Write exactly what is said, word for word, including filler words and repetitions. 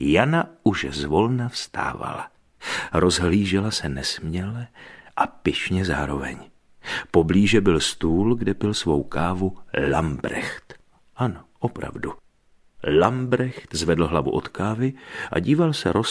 Jana už zvolna vstávala. Rozhlížela se nesměle a pyšně zároveň. Poblíže byl stůl, kde pil svou kávu Lambrecht. Ano, opravdu. Lambrecht zvedl hlavu od kávy a díval se roz